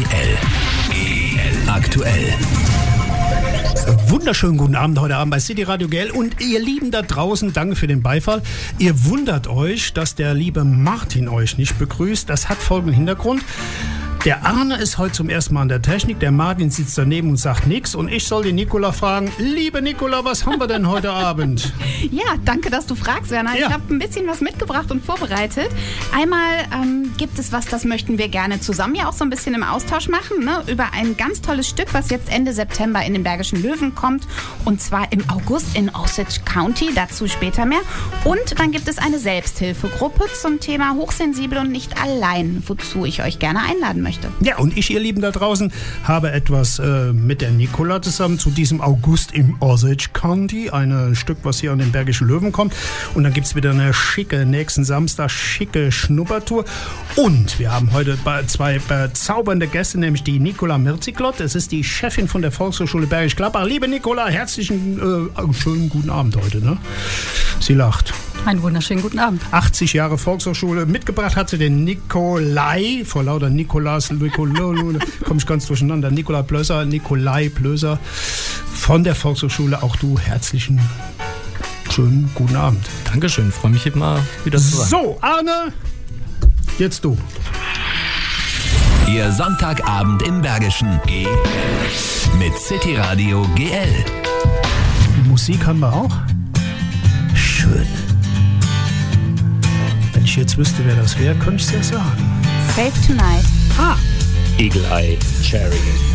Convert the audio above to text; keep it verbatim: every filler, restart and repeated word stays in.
L. G L aktuell. Wunderschönen guten Abend heute Abend bei City Radio G L und ihr Lieben da draußen, danke für den Beifall. Ihr wundert euch, dass der liebe Martin euch nicht begrüßt. Das hat folgenden Hintergrund. Der Arne ist heute zum ersten Mal an der Technik, der Martin sitzt daneben und sagt nichts und ich soll den Nikola fragen, liebe Nikola, was haben wir denn heute Abend? Ja, danke, dass du fragst, Werner. Ja. Ich habe ein bisschen was mitgebracht und vorbereitet. Einmal ähm, gibt es was, das möchten wir gerne zusammen ja auch so ein bisschen im Austausch machen, ne? Über ein ganz tolles Stück, was jetzt Ende September in den Bergischen Löwen kommt und zwar im August in Osage County, dazu später mehr. Und dann gibt es eine Selbsthilfegruppe zum Thema hochsensibel und nicht allein, wozu ich euch gerne einladen möchte. Ja, und ich, ihr Lieben da draußen, habe etwas äh, mit der Nikola zusammen zu diesem August im Osage County. Ein Stück, was hier an den Bergischen Löwen kommt. Und dann gibt es wieder eine schicke, nächsten Samstag, schicke Schnuppertour. Und wir haben heute zwei bezaubernde Gäste, nämlich die Nikola Mirziklott. Das ist die Chefin von der Volkshochschule Bergisch Gladbach. Liebe Nikola, herzlichen, äh, schönen guten Abend heute. Ne? Sie lacht. Einen wunderschönen guten Abend. achtzig Jahre Volkshochschule. Mitgebracht hat sie den Nikolai, vor lauter Nikolas, Nikolai, komme ich ganz durcheinander, Nikolai Plöser, Nikolai Plöser von der Volkshochschule. Auch du herzlichen, schönen guten Abend. Dankeschön, freue mich mal wieder zu sein. So, Arne, jetzt du. Ihr Sonntagabend im Bergischen G L mit City Radio G L. Musik haben wir auch? Schön. Wenn ich jetzt wüsste, wer das wäre, könnte ich es ja sagen. Save Tonight. Ah. Eagle Eye Cherry.